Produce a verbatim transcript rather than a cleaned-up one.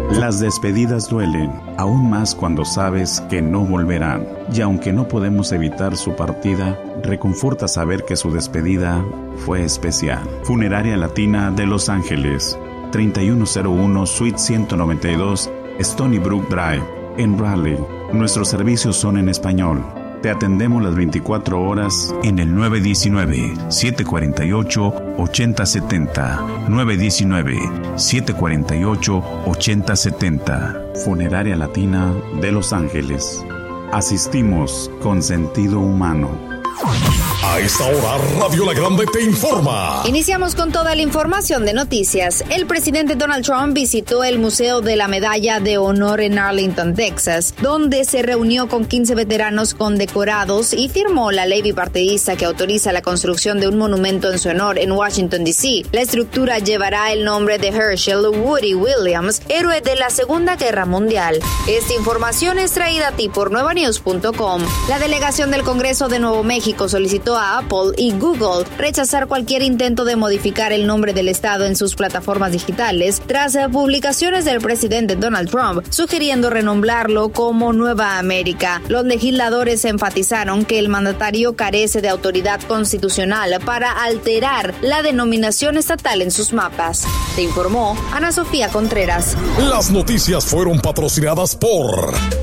Las despedidas duelen, aún más cuando sabes que no volverán. Y aunque no podemos evitar su partida, reconforta saber que su despedida fue especial. Funeraria Latina de Los Ángeles, treinta y uno cero uno Suite ciento noventa y dos, Stony Brook Drive, en Raleigh. Nuestros servicios son en español. Te atendemos las veinticuatro horas en el nueve uno nueve, siete cuatro ocho, ocho cero siete cero. nueve uno nueve, siete cuatro ocho, ocho cero siete cero. Funeraria Latina de Los Ángeles. Asistimos con sentido humano. A esta hora, Radio La Grande te informa. Iniciamos con toda la información de noticias. El presidente Donald Trump visitó el Museo de la Medalla de Honor en Arlington, Texas, donde se reunió con quince veteranos condecorados y firmó la ley bipartidista que autoriza la construcción de un monumento en su honor en Washington, D C La estructura llevará el nombre de Herschel Woody Williams, héroe de la Segunda Guerra Mundial. Esta información es traída a ti por nueva news punto com. La delegación del Congreso de Nuevo México solicitó a Apple y Google rechazar cualquier intento de modificar el nombre del estado en sus plataformas digitales tras publicaciones del presidente Donald Trump sugiriendo renombrarlo como Nueva América. Los legisladores enfatizaron que el mandatario carece de autoridad constitucional para alterar la denominación estatal en sus mapas. Te informó Ana Sofía Contreras. Las noticias fueron patrocinadas por